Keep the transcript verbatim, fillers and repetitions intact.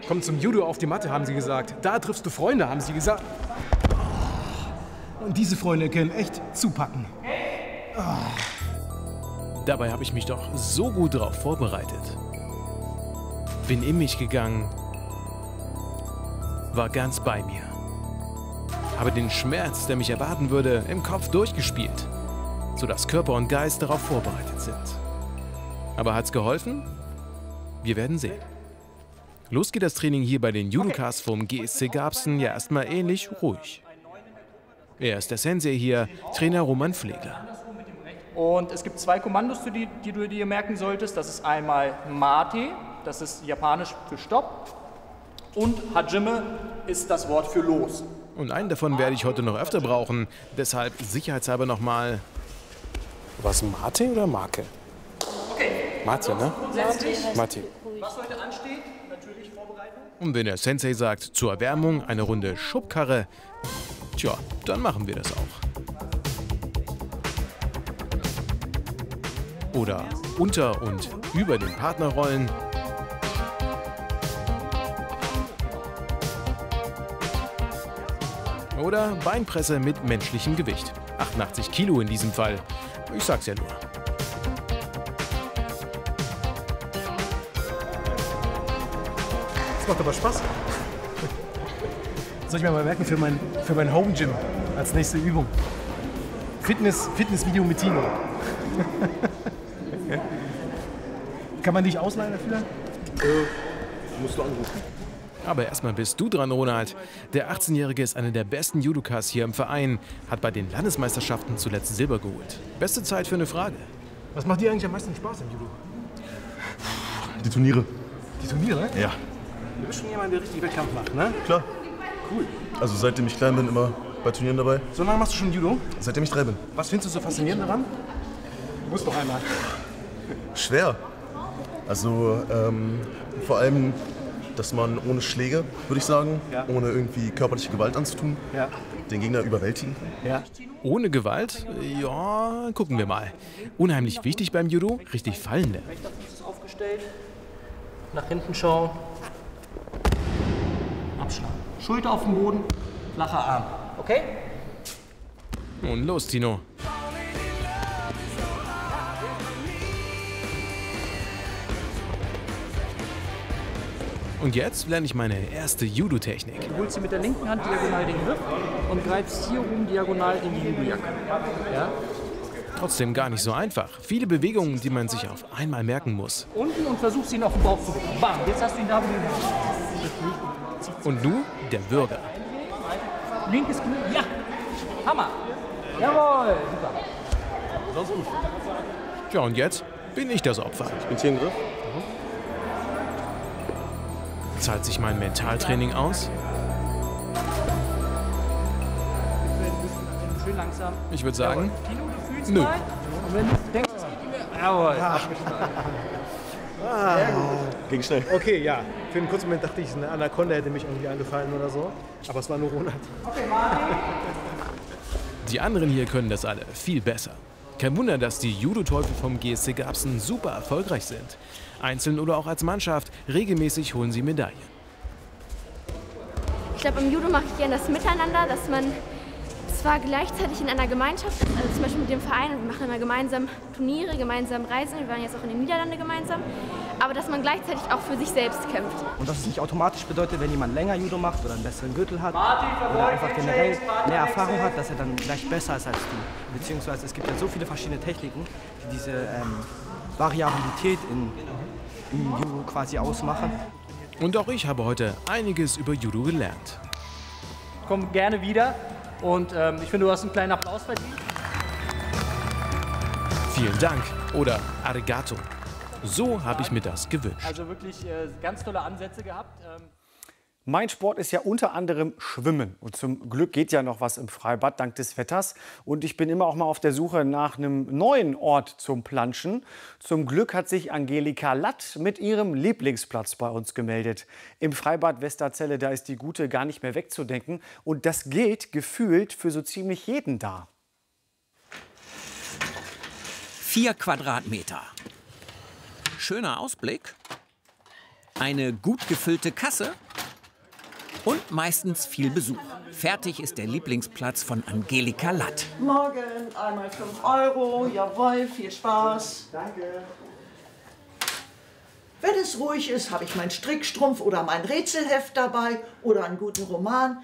Komm zum Judo auf die Matte, haben sie gesagt. Da triffst du Freunde, haben sie gesagt. Und diese Freunde können echt zupacken. Oh. Dabei habe ich mich doch so gut darauf vorbereitet. Bin in mich gegangen, war ganz bei mir. Habe den Schmerz, der mich erwarten würde, im Kopf durchgespielt, sodass Körper und Geist darauf vorbereitet sind. Aber hat's geholfen? Wir werden sehen. Los geht das Training hier bei den Judokas vom G S C Garbsen ja erstmal ähnlich ruhig. Er ist der Sensei hier, Trainer Roman Pflegler. Und es gibt zwei Kommandos, die, die du dir merken solltest. Das ist einmal Mate, das ist japanisch für Stopp. Und Hajime ist das Wort für los. Und einen davon werde ich heute noch öfter brauchen. Deshalb sicherheitshalber nochmal. Was, Mate oder Marke? Okay. Mate, ne? Mate. Was heute ansteht, natürlich Vorbereitung. Und wenn der Sensei sagt, zur Erwärmung eine Runde Schubkarre, tja, dann machen wir das auch. Oder unter und über den Partner rollen. Oder Beinpresse mit menschlichem Gewicht. achtundachtzig Kilo in diesem Fall. Ich sag's ja nur. Das macht aber Spaß. Soll ich mir mal merken für mein, für mein Home Gym als nächste Übung. Fitness, Fitnessvideo mit Tino. Kann man dich ausleihen dafür? Äh, musst du anrufen. Aber erstmal bist du dran, Ronald. Der achtzehnjährige ist einer der besten Judokas hier im Verein, hat bei den Landesmeisterschaften zuletzt Silber geholt. Beste Zeit für eine Frage. Was macht dir eigentlich am meisten Spaß im Judo? Die Turniere. Die Turniere? Ja. Du bist schon jemand, der richtig Wettkampf macht, ne? Klar. Cool. Also seitdem ich klein bin, immer bei Turnieren dabei. So lange machst du schon Judo? Seitdem ich drei bin. Was findest du so faszinierend daran? Du musst doch einmal. Schwer. Also ähm, vor allem, dass man ohne Schläge, würde ich sagen, ja. ohne irgendwie körperliche Gewalt anzutun, ja. den Gegner überwältigen. Ja. Ohne Gewalt? Ja, gucken wir mal. Unheimlich wichtig beim Judo, richtig fallen lernen. Rechter Fuß ist aufgestellt, nach hinten schauen, abschlagen. Schulter auf dem Boden, flacher Arm. Okay? Und los, Tino. Und jetzt lerne ich meine erste Judo-Technik. Du holst sie mit der linken Hand diagonal den Griff und greifst hier oben diagonal in die Judojacke. Ja? Trotzdem gar nicht so einfach. Viele Bewegungen, die man sich auf einmal merken muss. Unten und versuchst ihn auf den Bauch zu bekommen. Bam, jetzt hast du ihn da, wo du... Und nu der Bürger. Linkes Knie, ja! Hammer! Jawohl! Super! Das ist gut. Tja, und jetzt bin ich das Opfer. Ich bin hier im Griff. Zahlt sich mein Mentaltraining aus? Schön langsam. Ich würde sagen, Tino, du fühlst nö. mal. Und wenn du denkst, es geht nicht mehr. Jawohl. Ah. Sehr gut. Ging schnell. Okay, ja. Für einen kurzen Moment dachte ich, eine Anaconda hätte mich irgendwie angefallen oder so. Aber es war nur Ronald. Die anderen hier können das alle viel besser. Kein Wunder, dass die Judo-Teufel vom G S C Garbsen super erfolgreich sind. Einzeln oder auch als Mannschaft, regelmäßig holen sie Medaillen. Ich glaube, im Judo mache ich gerne das Miteinander, dass man zwar gleichzeitig in einer Gemeinschaft ist, also zum Beispiel mit dem Verein, wir machen immer gemeinsam Turniere, gemeinsam Reisen, wir waren jetzt auch in den Niederlanden gemeinsam, aber dass man gleichzeitig auch für sich selbst kämpft. Und dass es nicht automatisch bedeutet, wenn jemand länger Judo macht oder einen besseren Gürtel hat oder einfach generell mehr Erfahrung hat, dass er dann gleich besser ist als du. Beziehungsweise es gibt ja so viele verschiedene Techniken, die diese ähm, Variabilität in, im Judo quasi ausmachen. Und auch ich habe heute einiges über Judo gelernt. Komm gerne wieder und ähm, ich finde, du hast einen kleinen Applaus verdient. Vielen Dank oder Arigato. So habe ich mir das gewünscht. Also wirklich äh, ganz tolle Ansätze gehabt. Ähm Mein Sport ist ja unter anderem Schwimmen. Und zum Glück geht ja noch was im Freibad, dank des Wetters. Und ich bin immer auch mal auf der Suche nach einem neuen Ort zum Planschen. Zum Glück hat sich Angelika Latt mit ihrem Lieblingsplatz bei uns gemeldet. Im Freibad Westerzelle, da ist die Gute gar nicht mehr wegzudenken. Und das gilt gefühlt für so ziemlich jeden da. Vier Quadratmeter. Schöner Ausblick. eine gut gefüllte Kasse und meistens viel Besuch. Fertig ist der Lieblingsplatz von Angelika Latt. Morgen einmal fünf Euro, jawohl, viel Spaß. Danke. Wenn es ruhig ist, habe ich meinen Strickstrumpf oder mein Rätselheft dabei oder einen guten Roman.